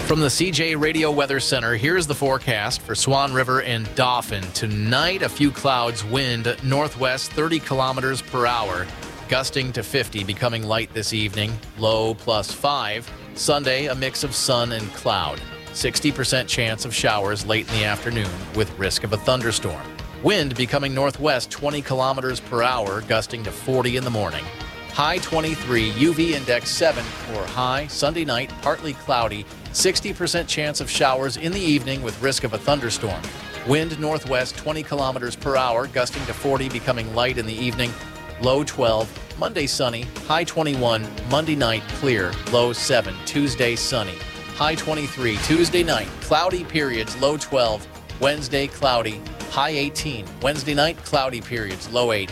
From the CJ Radio Weather Center, here's the forecast for Swan River and Dauphin. Tonight, a few clouds, wind northwest 30 kilometers per hour, gusting to 50, becoming light this evening, low +5. Sunday, a mix of sun and cloud. 60% chance of showers late in the afternoon with risk of a thunderstorm. Wind becoming northwest 20 kilometers per hour, gusting to 40 in the morning. High 23, UV index 7 or high. Sunday night, partly cloudy. 60% chance of showers in the evening with risk of a thunderstorm. Wind northwest 20 kilometers per hour, gusting to 40, becoming light in the evening. Low 12. Monday sunny. High 21. Monday night clear. Low 7. Tuesday sunny. High 23. Tuesday night cloudy periods. Low 12. Wednesday cloudy. High 18. Wednesday night cloudy periods. Low 8.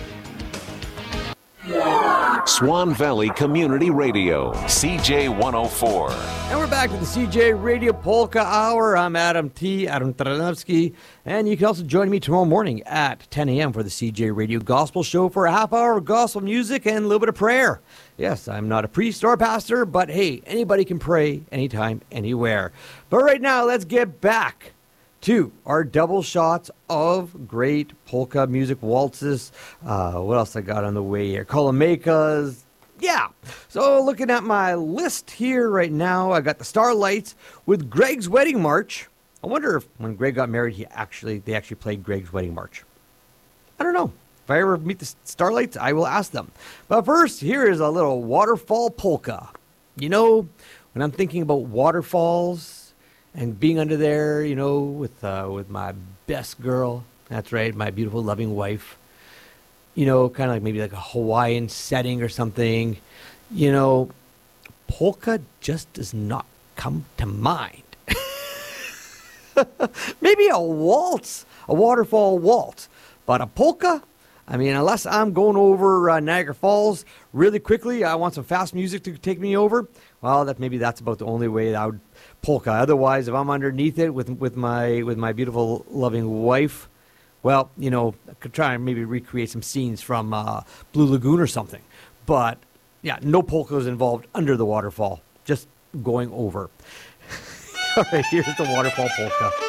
Swan Valley Community Radio, CJ 104. And we're back to the CJ Radio Polka Hour. I'm Adam Tarnowski. And you can also join me tomorrow morning at 10 a.m. for the CJ Radio Gospel Show for a half hour of gospel music and a little bit of prayer. Yes, I'm not a priest or a pastor, but hey, anybody can pray anytime, anywhere. But right now, let's get back to our double shots of great polka music waltzes. What else I got on the way here? Kolomekas. Yeah. So looking at my list here right now, I got the Starlights with Greg's Wedding March. I wonder if when Greg got married, they actually played Greg's Wedding March. I don't know. If I ever meet the Starlights, I will ask them. But first, here is a little waterfall polka. You know, when I'm thinking about waterfalls and being under there, you know, with my best girl. That's right, my beautiful, loving wife. You know, kind of like maybe like a Hawaiian setting or something. You know, polka just does not come to mind. Maybe a waltz, a waterfall waltz. But a polka? I mean, unless I'm going over Niagara Falls really quickly, I want some fast music to take me over. Well, that's about the only way that I would polka. Otherwise, if I'm underneath it with my beautiful loving wife, well, you know, I could try and maybe recreate some scenes from Blue Lagoon or something. But yeah, no polkas involved under the waterfall, just going over. All right, here's the waterfall polka.